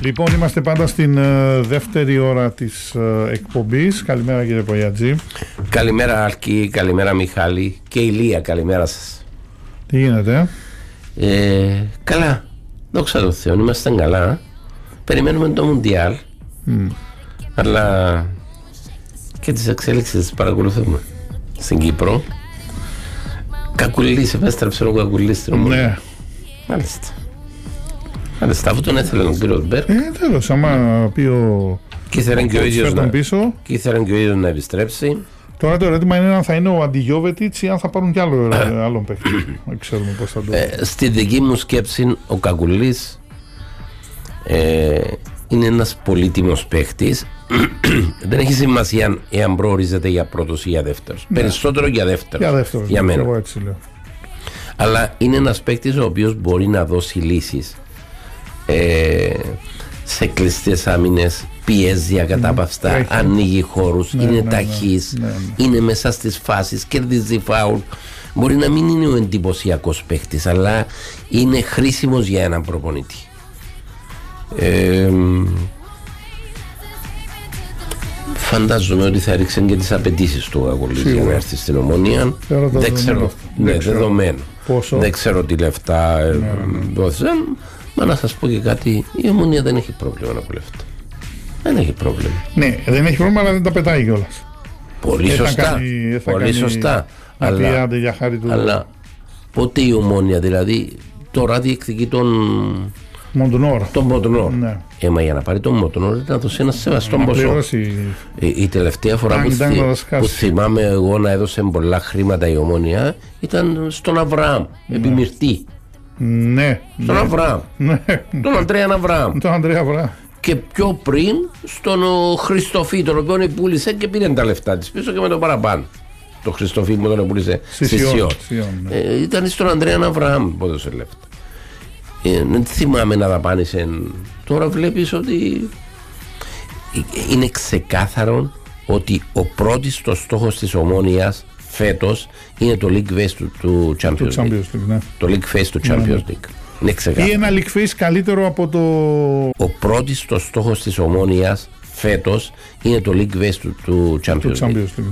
Λοιπόν, είμαστε πάντα στην δεύτερη ώρα της εκπομπής. Καλημέρα κύριε Πογιατζή. Καλημέρα Άλκη, καλημέρα Μιχάλη και Ηλία, καλημέρα σας. Τι γίνεται? Καλά, δόξα τω Θεώ, είμαστε καλά. Περιμένουμε το Μουντιάλ, αλλά και τις εξέλιξεις τις παρακολουθούμε. Στην Κύπρο Κακουλής, επέστρεψε ο Κακουλής στην Ομόνια. Ναι. Μάλιστα, αφού τον έθελε ο κύριος Μπέρκ. Τέλος, άμα πει ο... Και ήθελε και ο ίδιος πίσω. να επιστρέψει. Τώρα το ερώτημα είναι αν θα είναι ο Αντιγιόβετιτς ή αν θα πάρουν κι άλλον παίκτη. Δεν ξέρουμε πώς θα το... Στη δική μου σκέψη, ο Κακουλής είναι ένας πολύτιμος παίκτης. Δεν έχει σημασία εάν προορίζεται για πρώτος ή για δεύτερος. Ναι. Περισσότερο για δεύτερος. Για μένα. Εγώ έτσι λέω. Αλλά είναι ένας παίκτης ο οποίος μπορεί να δώσει λύσεις σε κλειστές άμυνες, πιέζει ακατάπαυστα, ανοίγει χώρους, είναι ταχύς, είναι μέσα στις φάσεις, κερδίζει φάουλ. Μπορεί να μην είναι ο εντυπωσιακός παίκτης, αλλά είναι χρήσιμος για έναν προπονητή. Φαντάζομαι ότι θα ρίξουν και τις απαιτήσεις του Κακουλής για να έρθει στην Ομόνια. Δεν ξέρω, δεδομένο. Πόσο? Δεν ξέρω τι λεφτά δώσαν. Μα να σας πω και κάτι, η Ομόνια δεν έχει πρόβλημα από λεφτά. Δεν έχει πρόβλημα. Ναι, δεν έχει πρόβλημα, αλλά δεν τα πετάει κιόλας. Πολύ σωστά. Πολύ σωστά. Αλλά πότε η Ομόνια, δηλαδή τώρα διεκδικεί τον Μοντονόρ. Ναι. Μα για να πάρει τον Μοντονόρ να δώσει ένα σεβαστό ποσό. Η τελευταία φορά που θυμάμαι εγώ να έδωσε πολλά χρήματα η Ομόνια ήταν στον Αβραάμ, επί Μυρτή. Ναι. Στον Αβραάμ. Τον Αντρέα Αβραάμ. Και πιο πριν στον Χριστοφή, τον οποίο πούλησε και πήρε τα λεφτά της πίσω και με το παραπάνω. Το Χριστοφή που τον πούλησε στη Σιόν. Ήταν στον Αντρέα Αβραάμ που έδωσε λεφτά. Δεν θυμάμαι να δαπάνησε. Τώρα βλέπεις ότι είναι ξεκάθαρο ότι ο πρώτος το στόχος της Ομόνιας φέτος είναι το League Face του Champions League. Ναι. Το League Face του Champions League. Είναι ξεκάθαρο. Ή ένα League Face καλύτερο από το... Ο πρώτος το στόχος της Ομόνιας φέτος είναι το League Face του Champions League.